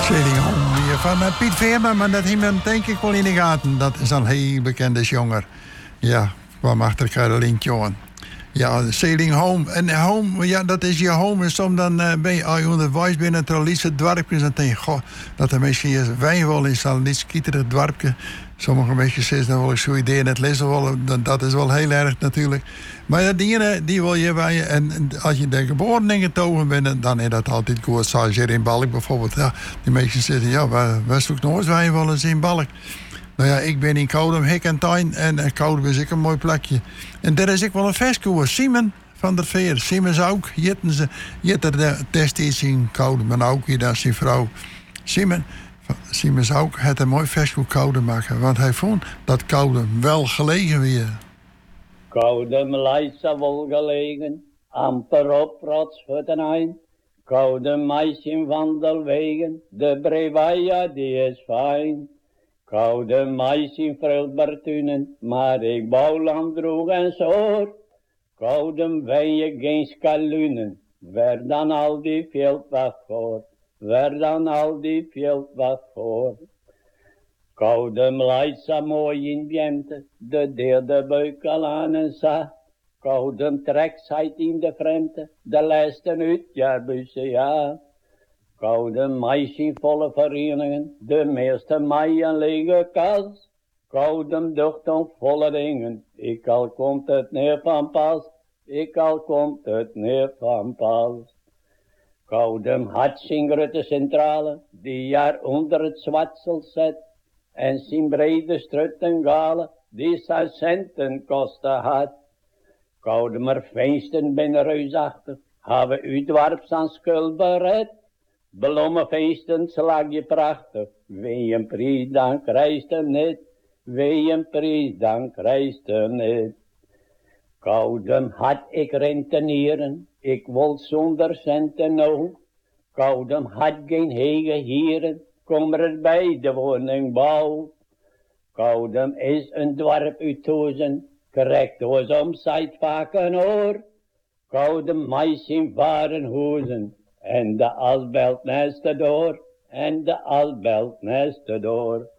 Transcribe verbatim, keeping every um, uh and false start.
Zelingham hier van uh, Piet Veerman, maar dat hebben we denk ik wel in de gaten. Dat is een heel bekende jonger. Ja, kwam achter Carolien aan. Ja, Sailing Home. En home, ja, dat is je home. En soms dan uh, ben je al je onderwijs binnen het Lietse dwarpjes. En denk je, goh, dat er misschien je wijn wel is, al niet skieterig dwarpje. Sommige mensen zeggen, dan wil ik zo'n idee in het lezen willen. Dat, dat is wel heel erg natuurlijk. Maar ja, die, die wil je bij je. En als je de geboren in getogen bent, dan is dat altijd goed. Zoals hier in Balk bijvoorbeeld. Ja, die mensen zeggen, ja, waar, waar zoek nooit wijn wel eens in Balk? Nou ja, ik ben in Koudem, Hek en Tuin. En Koudem is ik een mooi plekje. En daar is ik wel een festkoers. Simon van der Veer. Simon ook. Jitten ze. Jitter de destijds in Koudem. En ook hier dan zijn vrouw. Simon. Simon zou ook het een mooi festkoer Koudem maken. Want hij vond dat Koudem wel gelegen weer. Koudem lijst wel gelegen. Amper op rotshutten ein. Koudem meisje wandelwegen. De brevaia die is fijn. Koude meisje Frulbertunen, maar ik bouwland droeg en zoor. Koude ben je geen skalunen, waar dan al die veld wat voor, waar dan al die veld wat voor. Koude leidt zo mooi in Bjemte, de derde buik al aan en zacht. Koude trekt zijt in de vreemde, de laatste uit jaar bussen ja. Koude meisje volle verenigingen, de meeste mei een lege kas. Koude ducht om volle dingen, ik al komt het neer van pas, ik al komt het neer van pas. Koude had zijn grote centrale, die jaar onder het zwatsel zet, en zijn brede strutten galen, die zijn centen kosten had. Koude maar feesten ben reusachtig, hebben u dwarps aan schuld bered. Bloemenfeesten slag je prachtig, wie een prijs dan krijgt hem niet, wie een prijs dan krijgt hem niet. Koudem had ik rentenieren, ik wil zonder centen nog. Koudem had geen hege hieren, kom er bij de woningbouw. Koudem is een dorp uit Tozen, krijgt ons om zijt vaak een oor. Koudem meisje waren hoezen. En de asbelt naast de door, en de asbelt naast de door.